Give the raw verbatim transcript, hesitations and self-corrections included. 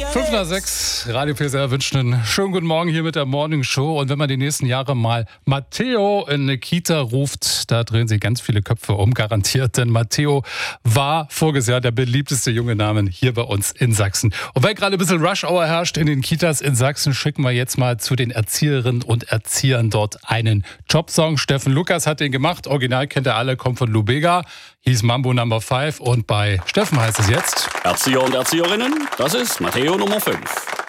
fünf nach sechs, Radio P S R wünscht einen schönen guten Morgen hier mit der Morning Show. Und wenn man die nächsten Jahre mal Matteo in eine Kita ruft, da drehen sich ganz viele Köpfe um, garantiert. Denn Matteo war voriges Jahr der beliebteste junge Name hier bei uns in Sachsen. Und weil gerade ein bisschen Rush-Hour herrscht in den Kitas in Sachsen, schicken wir jetzt mal zu den Erzieherinnen und Erziehern dort einen Jobsong. Steffen Lukas hat den gemacht. Original kennt ihr alle, kommt von Lubega. Hieß Mambo Number fünf und bei Steffen heißt es jetzt: Erzieher und Erzieherinnen, das ist Matteo Nummer fünf.